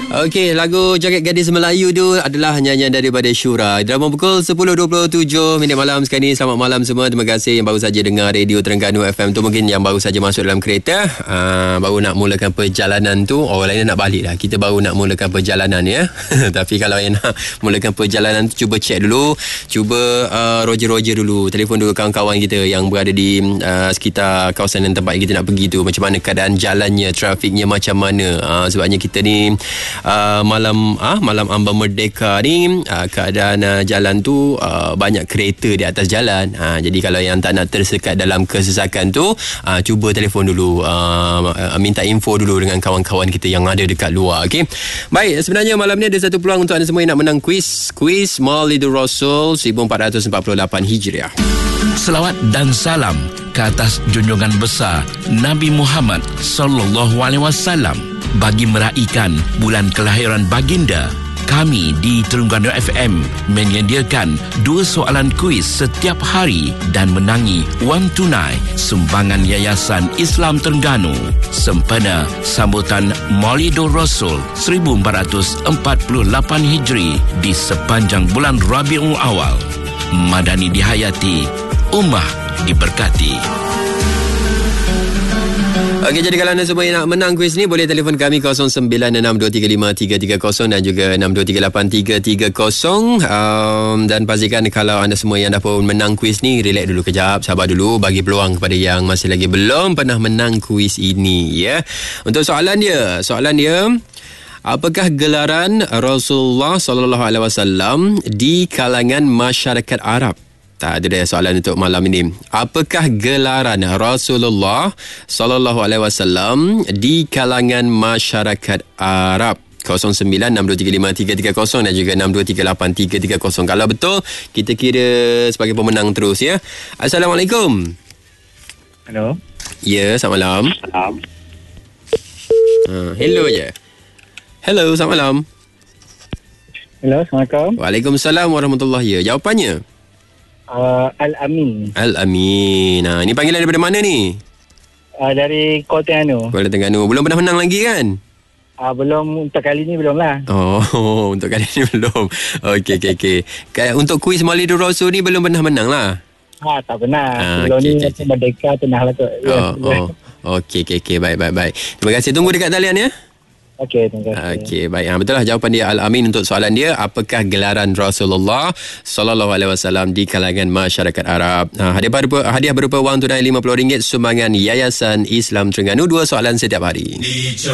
Okey, lagu Jaket Gadis Melayu tu adalah nyanyian daripada Syura. Drama pukul 10.27 malam sekarang ni. Selamat malam semua. Terima kasih yang baru saja dengar Radio Terengganu FM tu. Mungkin yang baru saja masuk dalam kereta, baru nak mulakan perjalanan tu. Orang lain nak balik dah. Kita baru nak mulakan perjalanan ya. Tapi kalau yang nak mulakan perjalanan tu, cuba check dulu. Cuba roger dulu. Telefon dulu kawan-kawan kita yang berada di sekitar kawasan dan tempat yang kita nak pergi tu. Macam mana keadaan jalannya, trafiknya macam mana. Sebabnya kita ni malam Ambang Merdeka ni keadaan jalan tu banyak kereta di atas jalan. Jadi kalau yang tak nak tersekat dalam kesesakan tu, cuba telefon dulu, minta info dulu dengan kawan-kawan kita yang ada dekat luar. Okey. Baik, sebenarnya malam ni ada satu peluang untuk anda semua yang nak menang kuis Maulidur Rasul 1448 Hijriah. Selawat dan salam ke atas junjungan besar Nabi Muhammad sallallahu alaihi wasallam. Bagi meraihkan bulan kelahiran baginda, kami di Terengganu FM menyediakan 2 soalan kuis setiap hari dan menangi wang tunai sumbangan Yayasan Islam Terengganu sempena sambutan Maulidur Rasul 1448 Hijri di sepanjang bulan Rabiul Awal. Madani dihayati, ummah diberkati. Okey, jadi kalau anda semua yang nak menang kuis ni, boleh telefon kami 0966235330 dan juga 62383330. Dan pastikan kalau anda semua yang dah pun menang kuis ni, relax dulu kejap, sabar dulu, bagi peluang kepada yang masih lagi belum pernah menang kuis ini ya. Untuk soalan dia, apakah gelaran Rasulullah sallallahu alaihi wasallam di kalangan masyarakat Arab? Tak ada dah soalan untuk malam ini. Apakah gelaran Rasulullah sallallahu alaihi wasallam di kalangan masyarakat Arab? 0962353330 dan juga 62383330. Kalau betul, kita kira sebagai pemenang terus ya. Assalamualaikum. Hello. Ya, selamat malam. Hello je. Hello, selamat malam. Hello, Assalamualaikum. Waalaikumsalam warahmatullahi. Jawapannya? Al-Amin. Al-Amin. Ini panggilan daripada mana ni? Dari Kuala Terengganu. Kuala Terengganu. Belum pernah menang lagi kan? Belum, untuk kali ni belum lah. Oh, untuk kali ni belum. Okey. Untuk kuis Maulidur Rasul ni belum pernah menang lah? Tak pernah. Sebelum ni Merdeka pernah lah kot. Okey. Baik. Terima kasih. Tunggu dekat talian ya. Okey, terima kasih. Okey, baik. Betul lah jawapan dia Al-Amin untuk soalan dia. Apakah gelaran Rasulullah sallallahu alaihi wasallam di kalangan masyarakat Arab? Hadiah berupa wang tunai RM50 sumbangan Yayasan Islam Terengganu. 2 soalan setiap hari.